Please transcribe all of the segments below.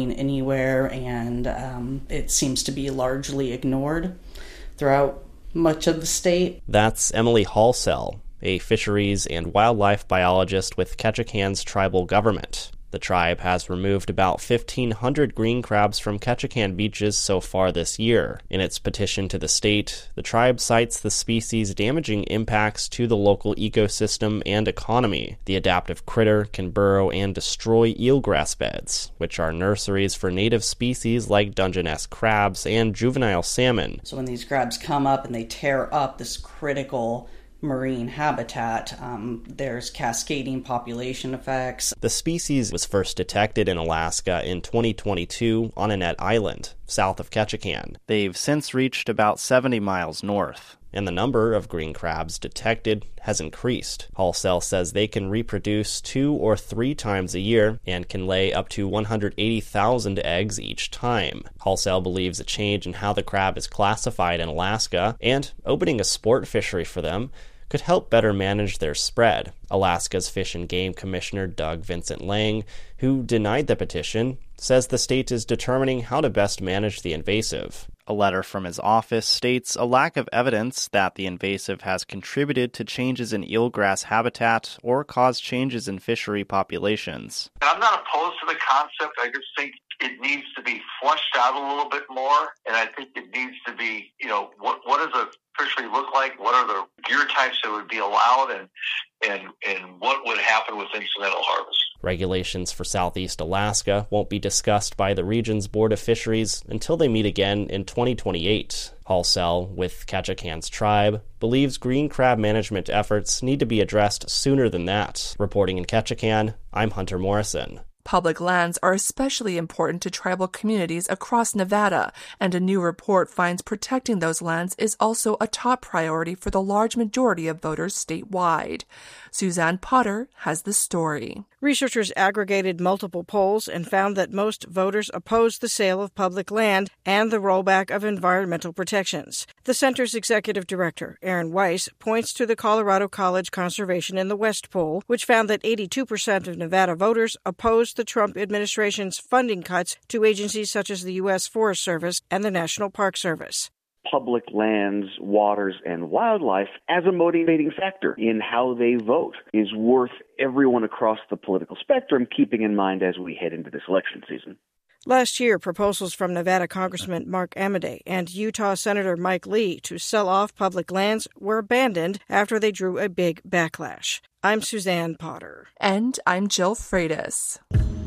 going anywhere, and it seems to be largely ignored throughout much of the state. That's Emily Halsell, a fisheries and wildlife biologist with Ketchikan's tribal government. The tribe has removed about 1,500 green crabs from Ketchikan beaches so far this year. In its petition to the state, the tribe cites the species' damaging impacts to the local ecosystem and economy. The adaptive critter can burrow and destroy eelgrass beds, which are nurseries for native species like Dungeness crabs and juvenile salmon. So when these crabs come up and they tear up this critical marine habitat, there's cascading population effects. The species was first detected in Alaska in 2022 on Annette Island, south of Ketchikan. They've since reached about 70 miles north, and the number of green crabs detected has increased. Halsell says they can reproduce 2 or 3 times a year and can lay up to 180,000 eggs each time. Halsell believes a change in how the crab is classified in Alaska and opening a sport fishery for them could help better manage their spread. Alaska's Fish and Game Commissioner Doug Vincent Lang, who denied the petition, says the state is determining how to best manage the invasive. A letter from his office states a lack of evidence that the invasive has contributed to changes in eelgrass habitat or caused changes in fishery populations. I'm not opposed to the concept. I just think it needs to be fleshed out a little bit more, and I think it needs to be, what does a fishery look like? What are the gear types that would be allowed, and what would happen with incidental harvest? Regulations for Southeast Alaska won't be discussed by the region's Board of Fisheries until they meet again in 2028. Halsell, with Ketchikan's tribe, believes green crab management efforts need to be addressed sooner than that. Reporting in Ketchikan, I'm Hunter Morrison. Public lands are especially important to tribal communities across Nevada, and a new report finds protecting those lands is also a top priority for the large majority of voters statewide. Suzanne Potter has the story. Researchers aggregated multiple polls and found that most voters oppose the sale of public land and the rollback of environmental protections. The center's executive director, Aaron Weiss, points to the Colorado College Conservation in the West poll, which found that 82% of Nevada voters opposed the Trump administration's funding cuts to agencies such as the U.S. Forest Service and the National Park Service. Public lands, waters, and wildlife as a motivating factor in how they vote is worth everyone across the political spectrum keeping in mind as we head into this election season. Last year, proposals from Nevada Congressman Mark Amodei and Utah Senator Mike Lee to sell off public lands were abandoned after they drew a big backlash. I'm Suzanne Potter. And I'm Jill Freitas.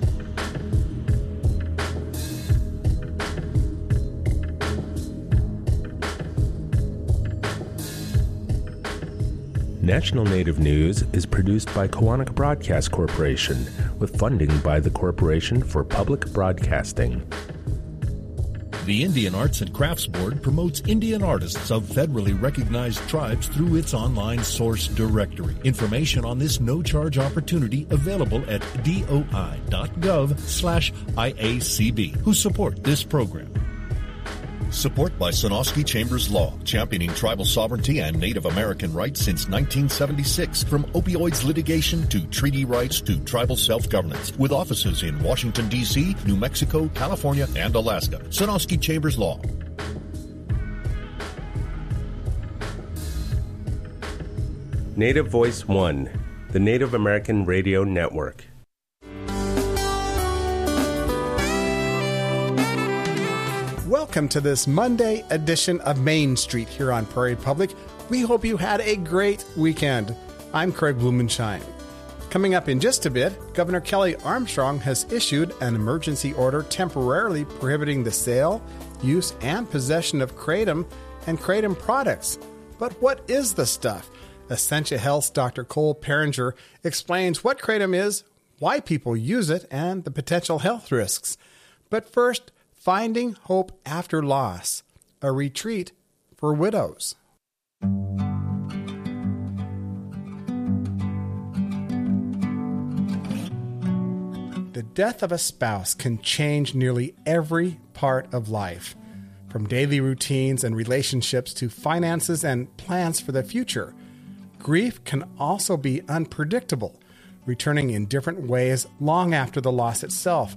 National Native News is produced by Koahnic Broadcast Corporation with funding by the Corporation for Public Broadcasting. The Indian Arts and Crafts Board promotes Indian artists of federally recognized tribes through its online source directory. Information on this no-charge opportunity available at doi.gov/IACB, who support this program. Support by Sonosky Chambers Law, championing tribal sovereignty and Native American rights since 1976. From opioids litigation to treaty rights to tribal self-governance. With offices in Washington, D.C., New Mexico, California, and Alaska. Sonosky Chambers Law. Native Voice One, the Native American Radio Network. Welcome to this Monday edition of Main Street here on Prairie Public. We hope you had a great weekend. I'm Craig Blumenschein. Coming up in just a bit, Governor Kelly Armstrong has issued an emergency order temporarily prohibiting the sale, use, and possession of kratom and kratom products. But what is the stuff? Essentia Health's Dr. Cole Peringer explains what kratom is, why people use it, and the potential health risks. But first, Finding Hope After Loss, a retreat for widows. The death of a spouse can change nearly every part of life, from daily routines and relationships to finances and plans for the future. Grief can also be unpredictable, returning in different ways long after the loss itself.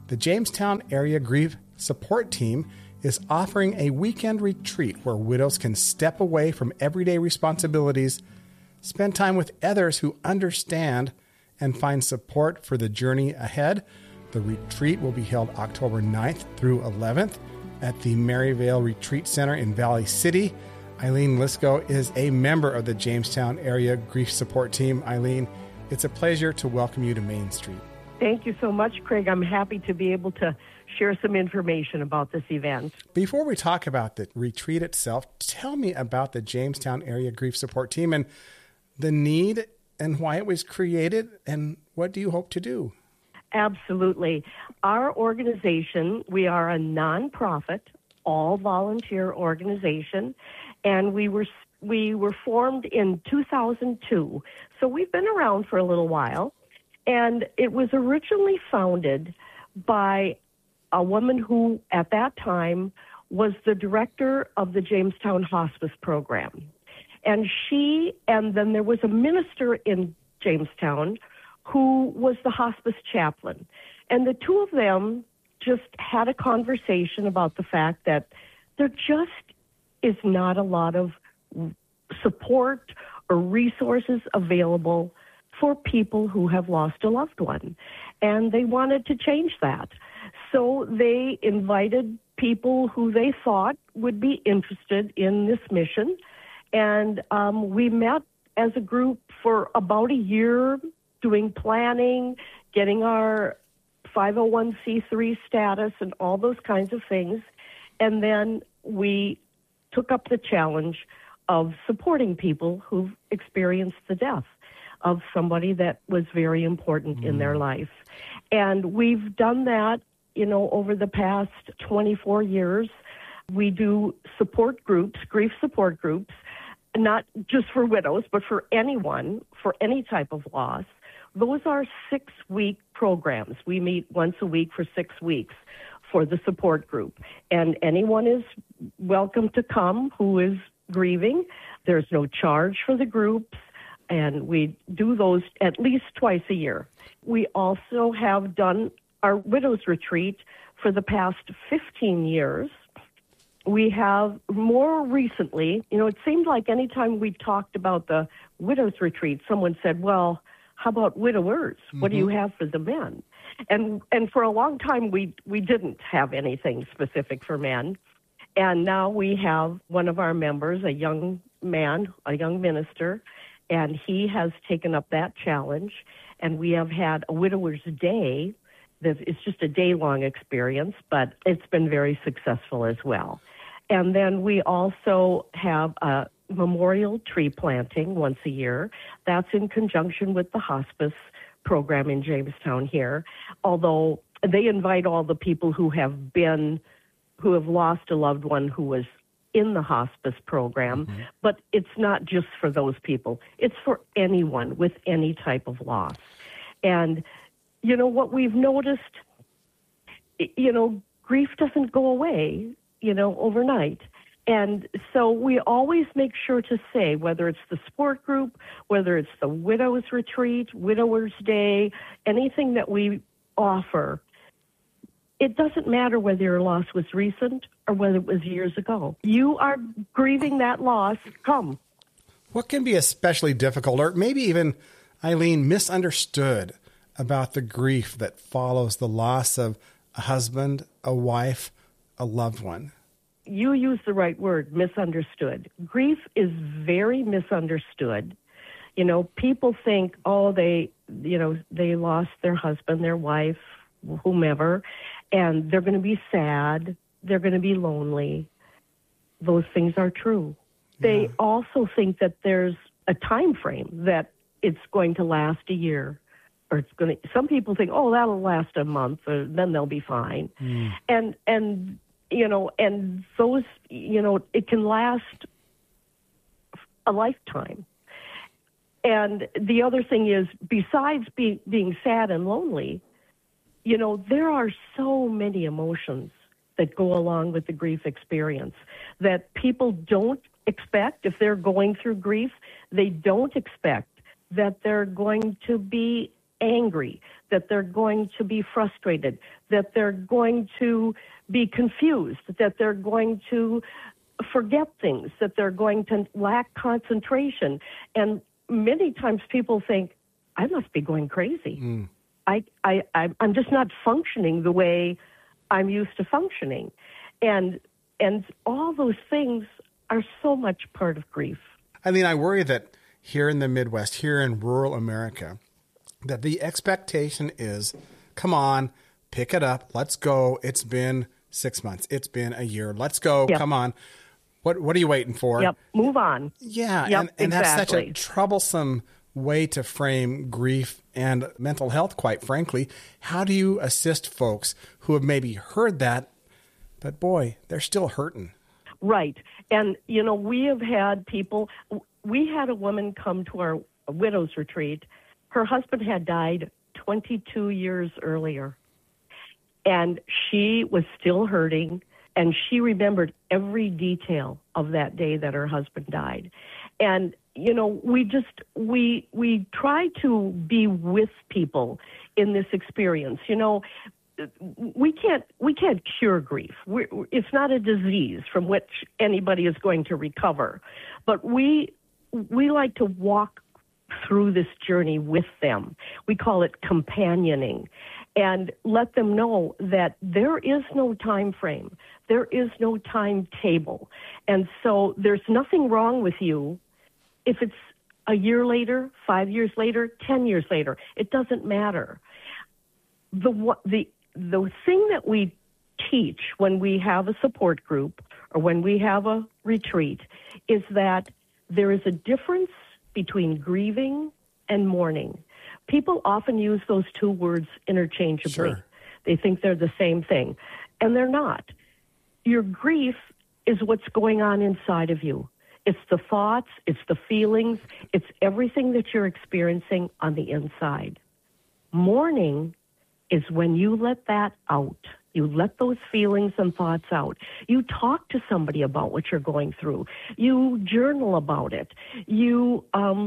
The Jamestown Area Grief Support Team is offering a weekend retreat where widows can step away from everyday responsibilities, spend time with others who understand, and find support for the journey ahead. The retreat will be held October 9th through 11th at the Maryvale Retreat Center in Valley City. Eileen Lisko is a member of the Jamestown Area Grief Support Team. Eileen, it's a pleasure to welcome you to Main Street. Thank you so much, Craig. I'm happy to be able to share some information about this event. Before we talk about the retreat itself, tell me about the Jamestown Area Grief Support Team and the need and why it was created, and what do you hope to do? Absolutely. Our organization, we are a nonprofit, all-volunteer organization, and we were formed in 2002. So we've been around for a little while, and it was originally founded by a woman who, at that time, was the director of the Jamestown Hospice Program. And then there was a minister in Jamestown who was the hospice chaplain. And the two of them just had a conversation about the fact that there just is not a lot of support or resources available for people who have lost a loved one. And they wanted to change that. So they invited people who they thought would be interested in this mission. And we met as a group for about a year, doing planning, getting our 501c3 status and all those kinds of things. And then we took up the challenge of supporting people who've experienced the death of somebody that was very important in their life. And we've done that, over the past 24 years. We do support groups, grief support groups, not just for widows, but for anyone, for any type of loss. Those are 6-week programs. We meet once a week for 6 weeks for the support group. And anyone is welcome to come who is grieving. There's no charge for the groups, and we do those at least twice a year. We also have done our Widows Retreat for the past 15 years. We have more recently, it seemed like anytime we talked about the Widows Retreat, someone said, well, how about widowers? What do you have for the men? And for a long time, we didn't have anything specific for men. And now we have one of our members, a young man, a young minister, and he has taken up that challenge. And we have had a Widower's Day. It's just a day-long experience, but it's been very successful as well. And then we also have a memorial tree planting once a year. That's in conjunction with the hospice program in Jamestown here, although they invite all the people who have lost a loved one who was in the hospice program, but it's not just for those people. It's for anyone with any type of loss. And, what we've noticed, grief doesn't go away, overnight. And so we always make sure to say, whether it's the support group, whether it's the Widows Retreat, Widower's Day, anything that we offer, it doesn't matter whether your loss was recent or whether it was years ago. You are grieving that loss, come. What can be especially difficult, or maybe even, Eileen, misunderstood about the grief that follows the loss of a husband, a wife, a loved one? You use the right word, misunderstood. Grief is very misunderstood. People think, they lost their husband, their wife, whomever, and they're going to be sad. They're going to be lonely. Those things are true. Yeah. They also think that there's a time frame, that it's going to last a year. Or some people think, that'll last a month, or then they'll be fine. And those, it can last a lifetime. And the other thing is, besides being sad and lonely, there are so many emotions that go along with the grief experience that people don't expect. If they're going through grief, they don't expect that they're going to be angry, that they're going to be frustrated, that they're going to be confused, that they're going to forget things, that they're going to lack concentration. And many times people think, I must be going crazy. I'm just not functioning the way I'm used to functioning. And all those things are so much part of grief. Eileen, I worry that here in the Midwest, here in rural America, that the expectation is, come on, pick it up, let's go. It's been 6 months. It's been a year. Let's go. Yep. Come on. What are you waiting for? Yep. Move on. Yeah. Yep, and that's such exactly. a troublesome way to frame grief and mental health, quite frankly. How do you assist folks who have maybe heard that, but boy, they're still hurting? Right. And, we have had people, we had a woman come to our widow's retreat. Her husband had died 22 years earlier, and she was still hurting, and she remembered every detail of that day that her husband died. And, we try to be with people in this experience. We can't cure grief. It's not a disease from which anybody is going to recover, but we like to walk through this journey with them. We call it companioning, and let them know that there is no time frame. There is no timetable. And so there's nothing wrong with you if it's a year later, 5 years later, 10 years later. It doesn't matter. The thing that we teach when we have a support group or when we have a retreat is that there is a difference between grieving and mourning. People often use those two words interchangeably. Sure. They think they're the same thing, and they're not. Your grief is what's going on inside of you. It's the thoughts, it's the feelings, it's everything that you're experiencing on the inside. Mourning is when you let that out. You let those feelings and thoughts out. You talk to somebody about what you're going through. You journal about it. You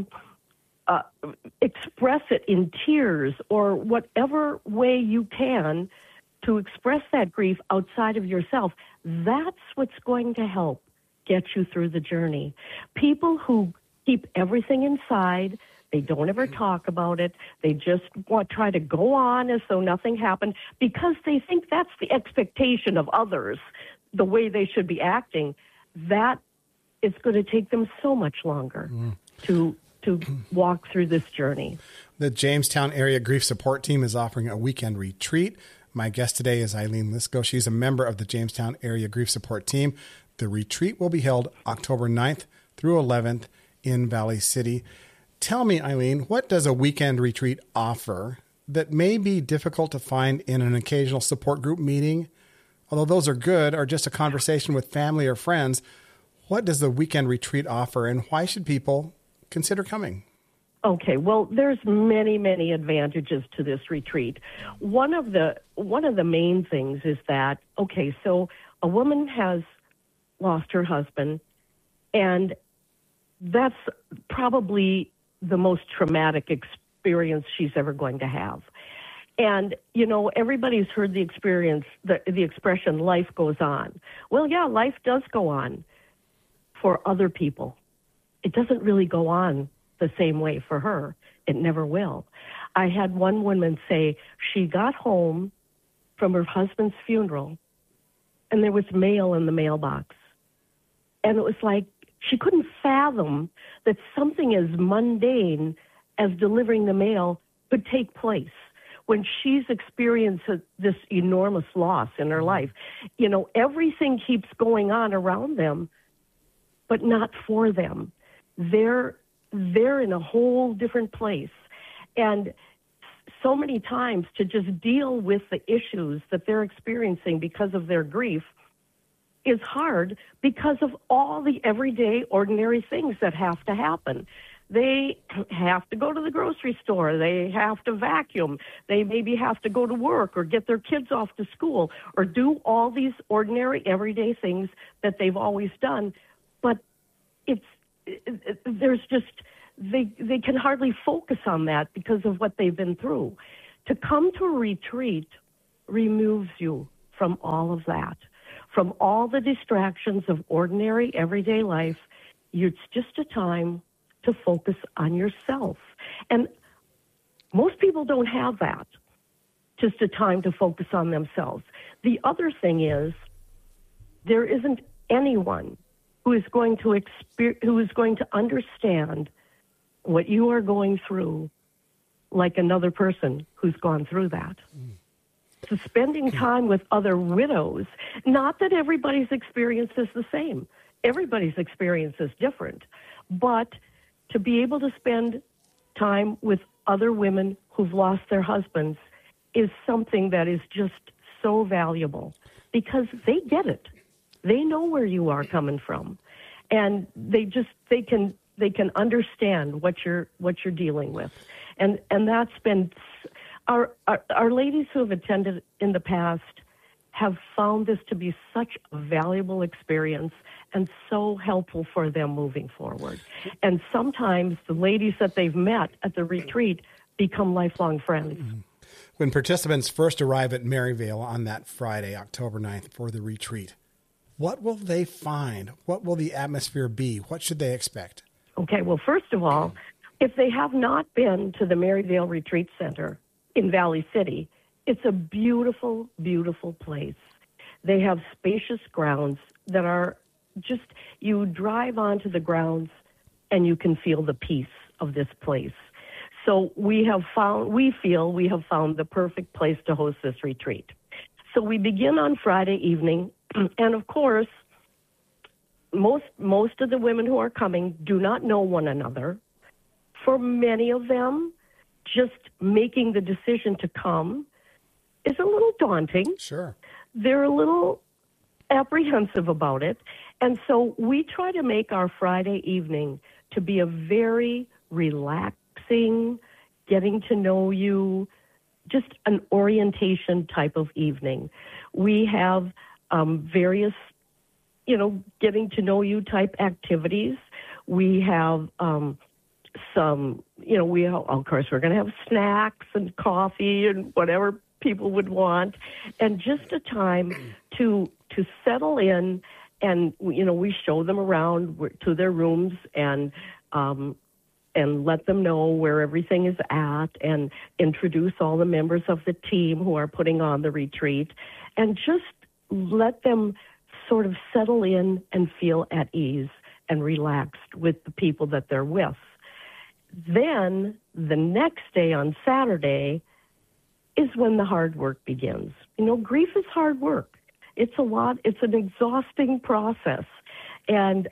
express it in tears or whatever way you can to express that grief outside of yourself. That's what's going to help get you through the journey. People who keep everything inside, they don't ever talk about it. They just try to go on as though nothing happened because they think that's the expectation of others, the way they should be acting. That is going to take them so much longer to walk through this journey. The Jamestown Area Grief Support Team is offering a weekend retreat. My guest today is Eileen Lisko. She's a member of the Jamestown Area Grief Support Team. The retreat will be held October 9th through 11th in Valley City. Tell me, Eileen, what does a weekend retreat offer that may be difficult to find in an occasional support group meeting? Although those are good, or just a conversation with family or friends, what does the weekend retreat offer, and why should people consider coming? Okay, well, there's many, many advantages to this retreat. One of the main things is that, okay, so a woman has lost her husband, and that's probably the most traumatic experience she's ever going to have. And, everybody's heard the expression, life goes on. Well, yeah, life does go on for other people. It doesn't really go on the same way for her. It never will. I had one woman say she got home from her husband's funeral, and there was mail in the mailbox. And it was like she couldn't fathom that something as mundane as delivering the mail could take place when she's experienced this enormous loss in her life. Everything keeps going on around them, but not for them. They're in a whole different place. And so many times to just deal with the issues that they're experiencing because of their grief is hard because of all the everyday, ordinary things that have to happen. They have to go to the grocery store. They have to vacuum. They maybe have to go to work or get their kids off to school or do all these ordinary, everyday things that they've always done. But they can hardly focus on that because of what they've been through. To come to a retreat removes you from all of that, from all the distractions of ordinary everyday life. It's just a time to focus on yourself. And most people don't have that, just a time to focus on themselves. The other thing is, there isn't anyone who is going to understand what you are going through like another person who's gone through that. So spending time with other widows, not that everybody's experience is the same. Everybody's experience is different. But to be able to spend time with other women who've lost their husbands is something that is just so valuable, because they get it. They know where you are coming from, and they can understand what you're dealing with, and that's been our ladies who have attended in the past have found this to be such a valuable experience and so helpful for them moving forward. And sometimes the ladies that they've met at the retreat become lifelong friends. When participants first arrive at Maryvale on that Friday, October 9th, for the retreat, what will they find? What will the atmosphere be? What should they expect? Okay, well, first of all, if they have not been to the Maryvale Retreat Center in Valley City, it's a beautiful, beautiful place. They have spacious grounds that are just, you drive onto the grounds and you can feel the peace of this place. So we feel we have found the perfect place to host this retreat. So we begin on Friday evening, and of course, most of the women who are coming do not know one another. For many of them, just making the decision to come is a little daunting. Sure. They're a little apprehensive about it. And so we try to make our Friday evening to be a very relaxing, getting to know you, just an orientation type of evening. We have various, getting to know you type activities. We have some, of course, we're going to have snacks and coffee and whatever people would want, and just a time to settle in, and we show them around to their rooms and let them know where everything is at, and introduce all the members of the team who are putting on the retreat, and just let them sort of settle in and feel at ease and relaxed with the people that they're with. Then the next day on Saturday is when the hard work begins. Grief is hard work. It's a lot. It's an exhausting process. And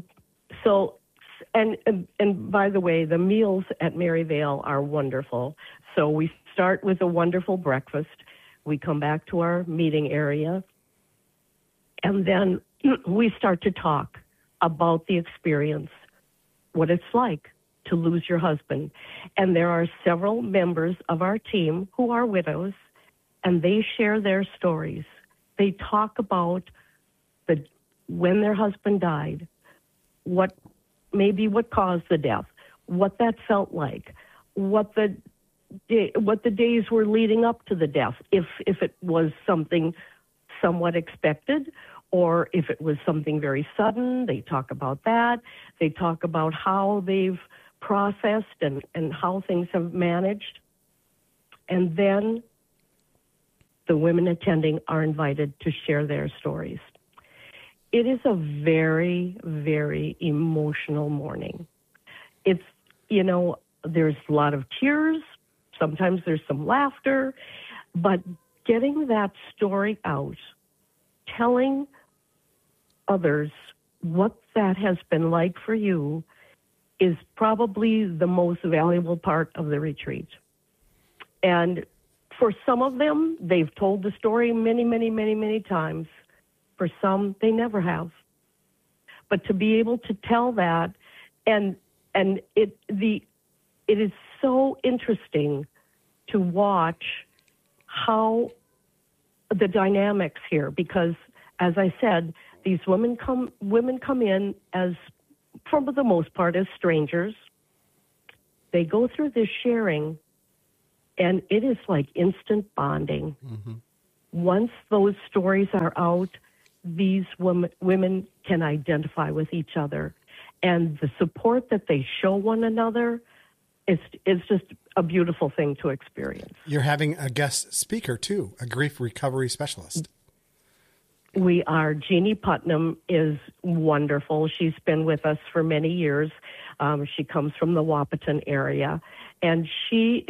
and by the way, the meals at Maryvale are wonderful. So we start with a wonderful breakfast. We come back to our meeting area, and then we start to talk about the experience, what it's like to lose your husband. And there are several members of our team who are widows, and they share their stories. They talk about when their husband died, what caused the death, what that felt like, what the days were leading up to the death, if it was something somewhat expected, or if it was something very sudden. They talk about that. They talk about how they've processed and how things have managed. And then the women attending are invited to share their stories. It is a very, very emotional morning. It's, there's a lot of tears. Sometimes there's some laughter. But getting that story out, telling others what that has been like for you, is probably the most valuable part of the retreat. And for some of them, they've told the story many, many, many, many times. For some, they never have. But to be able to tell that, and it is so interesting to watch how the dynamics here, because as I said, these women come in as, for the most part, as strangers. They go through this sharing, And it is like instant bonding. Mm-hmm. Once those stories are out, these women can identify with each other. And the support that they show one another is just a beautiful thing to experience. You're having a guest speaker, too, a grief recovery specialist. We are. Jeannie Putnam is wonderful. She's been with us for many years. She comes from the Wahpeton area. And she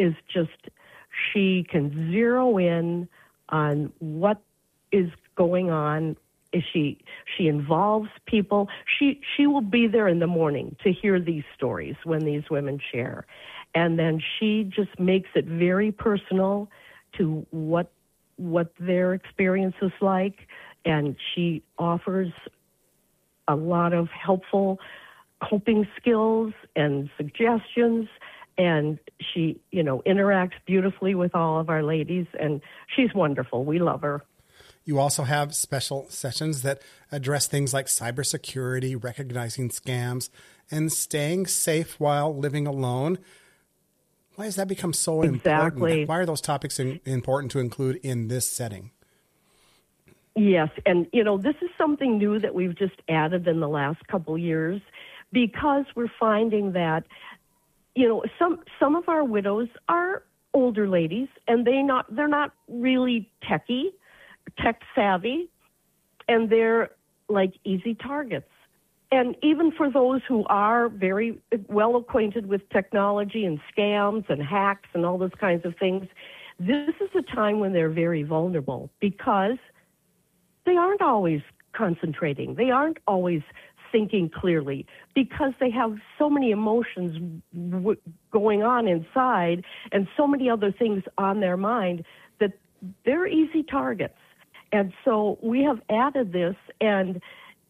can zero in on what is going on. She involves people. She will be there in the morning to hear these stories when these women share. And then she just makes it very personal to what their experience is like. And she offers a lot of helpful coping skills and suggestions. And she, interacts beautifully with all of our ladies. And she's wonderful. We love her. You also have special sessions that address things like cybersecurity, recognizing scams, and staying safe while living alone. Why has that become so important? Why are those topics important to include in this setting? Yes, and this is something new that we've just added in the last couple years, because we're finding that some of our widows are older ladies, and they're not really tech savvy, and they're like easy targets. And even for those who are very well acquainted with technology and scams and hacks and all those kinds of things, this is a time when they're very vulnerable, because they aren't always concentrating. They aren't always thinking clearly, because they have so many emotions going on inside and so many other things on their mind that they're easy targets. And so we have added this, and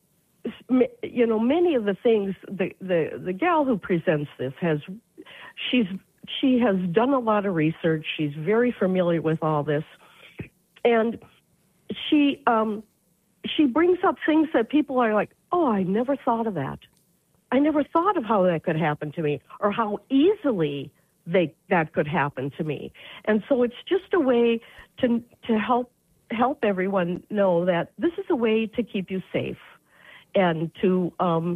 many of the things, the gal who presents this she has done a lot of research. She's very familiar with all this, and she brings up things that people are like, oh, I never thought of that. I never thought of how that could happen to me, or how easily that could happen to me. And so it's just a way to help everyone know that this is a way to keep you safe, and to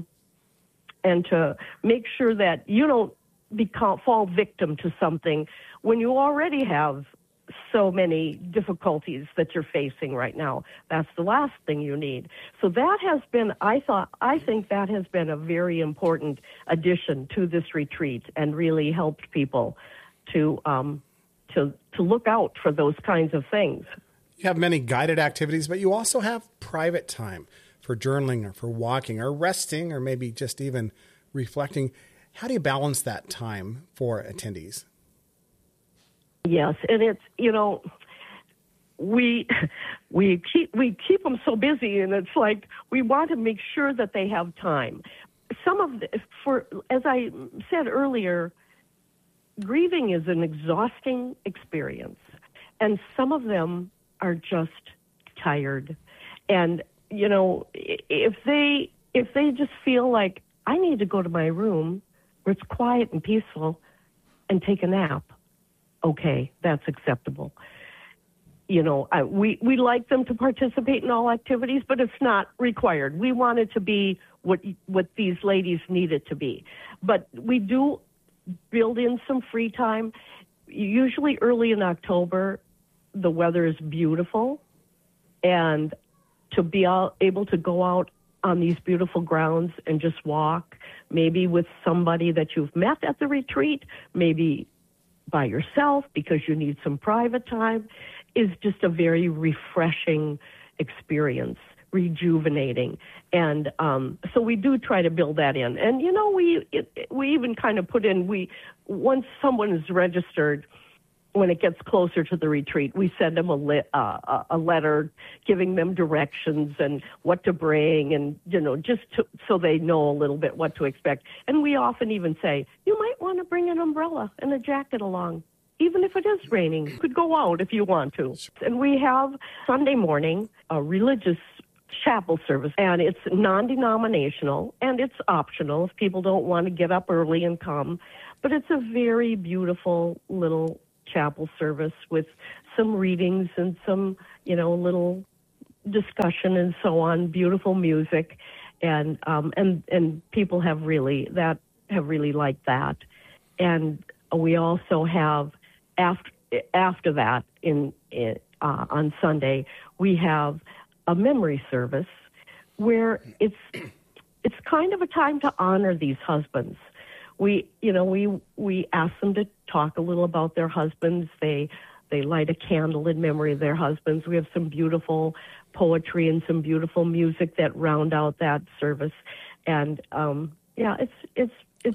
make sure that you don't fall victim to something when you already have so many difficulties that you're facing right now. That's the last thing you need. So that has been, I think that has been a very important addition to this retreat, and really helped people to look out for those kinds of things. You have many guided activities, but you also have private time for journaling, or for walking, or resting, or maybe just even reflecting. How do you balance that time for attendees? Yes, and it's, we keep them so busy, and it's like we want to make sure that they have time. As I said earlier, grieving is an exhausting experience, and some of them are just tired. And if they just feel like, I need to go to my room where it's quiet and peaceful and take a nap, okay, that's acceptable. We like them to participate in all activities, but it's not required. We want it to be what these ladies need it to be. But we do build in some free time. Usually early in October, the weather is beautiful, and to be able to go out on these beautiful grounds and just walk, maybe with somebody that you've met at the retreat, maybe by yourself because you need some private time, is just a very refreshing experience, rejuvenating. And so we do try to build that in. And, we even kind of put in, once someone is registered, when it gets closer to the retreat, we send them a letter giving them directions and what to bring, and so they know a little bit what to expect. And we often even say, you might want to bring an umbrella and a jacket along, even if it is raining. You could go out if you want to. And we have Sunday morning a religious chapel service, and it's non-denominational, and it's optional if people don't want to get up early and come. But it's a very beautiful little chapel service with some readings and some, little discussion and so on, beautiful music, and people have really liked that. And we also have after that on Sunday we have a memory service where it's kind of a time to honor these husbands. We ask them to talk a little about their husbands. They light a candle in memory of their husbands. We have some beautiful poetry and some beautiful music that round out that service. And it's